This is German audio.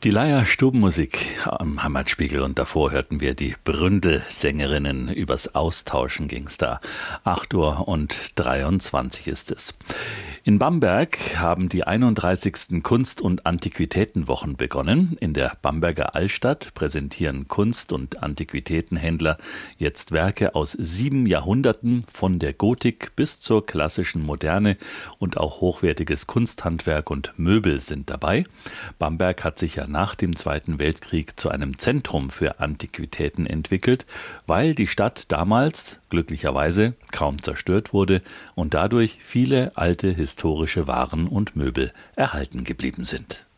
Die Leier Stubenmusik am Heimatspiegel und davor hörten wir die Bründel-Sängerinnen. Übers Austauschen ging's da. 8:23 ist es. In Bamberg haben die 31. Kunst- und Antiquitätenwochen begonnen. In der Bamberger Altstadt präsentieren Kunst- und Antiquitätenhändler jetzt Werke aus 7 Jahrhunderten, von der Gotik bis zur klassischen Moderne, und auch hochwertiges Kunsthandwerk und Möbel sind dabei. Bamberg hat sich ja nach dem Zweiten Weltkrieg zu einem Zentrum für Antiquitäten entwickelt, weil die Stadt damals glücklicherweise kaum zerstört wurde und dadurch viele alte historische Waren und Möbel erhalten geblieben sind.